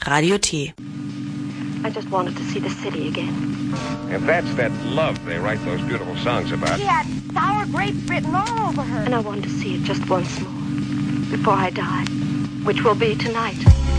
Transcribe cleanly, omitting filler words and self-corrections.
Radio T. I just wanted to see the city again. If that's that love they write those beautiful songs about. She had sour grapes written all over her. And I wanted to see it just once more before I die, which will be tonight.